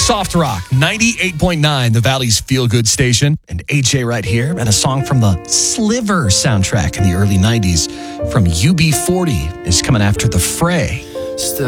Soft Rock, 98.9, the Valley's feel-good station. And AJ right here, and a song from the Sliver soundtrack in the early 90s from UB40 is coming after The Fray. Still